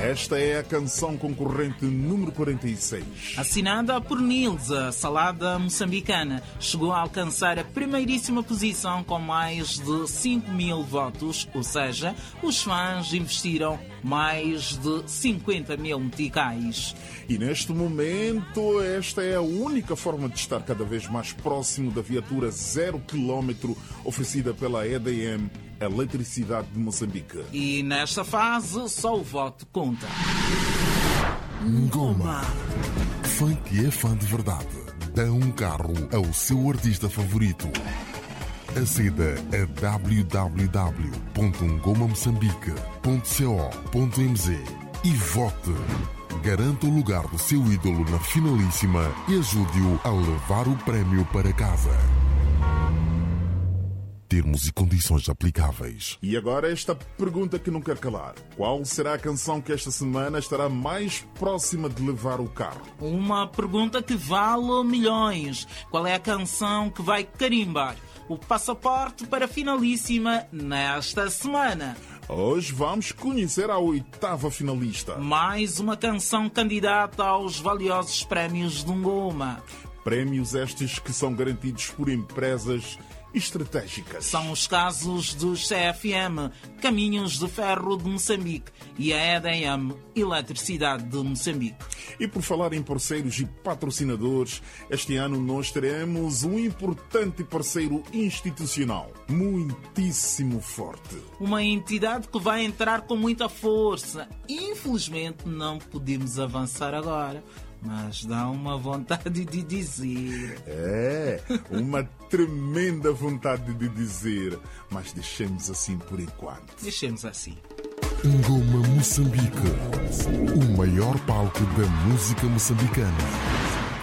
Esta é a canção concorrente número 46. Assinada por Nilza, Salada Moçambicana, chegou a alcançar a primeiríssima posição com mais de 5.000 votos, ou seja, os fãs investiram mais de 50.000 meticais. E neste momento, esta é a única forma de estar cada vez mais próximo da viatura 0 km oferecida pela EDM, Eletricidade de Moçambique. E nesta fase, só o voto conta. Ngoma. Fã que é fã de verdade. Dá um carro ao seu artista favorito. Aceda a www.ngomamoçambique.co.mz e vote. Garanta o lugar do seu ídolo na finalíssima e ajude-o a levar o prémio para casa. Termos e condições aplicáveis. E agora esta pergunta que não quer calar. Qual será a canção que esta semana estará mais próxima de levar o carro? Uma pergunta que vale milhões. Qual é a canção que vai carimbar o passaporte para a finalíssima nesta semana? Hoje vamos conhecer a 8ª finalista. Mais uma canção candidata aos valiosos prémios de Ngoma. Prémios estes que são garantidos por empresas estratégicas. São os casos dos CFM, Caminhos de Ferro de Moçambique, e a EDM, Eletricidade de Moçambique. E por falar em parceiros e patrocinadores, este ano nós teremos um importante parceiro institucional, muitíssimo forte. Uma entidade que vai entrar com muita força. Infelizmente não podemos avançar agora, mas dá uma vontade de dizer. É, uma tremenda vontade de dizer, mas deixemos assim por enquanto. Deixemos assim. Ngoma Moçambique, o maior palco da música moçambicana.